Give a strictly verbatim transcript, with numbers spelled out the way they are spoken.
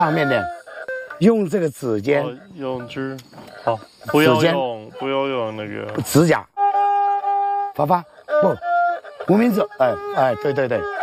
上面的，用这个指尖， 哦、用指，好，不要用不要用那个指甲，发发不，无名指，哎哎，对对对。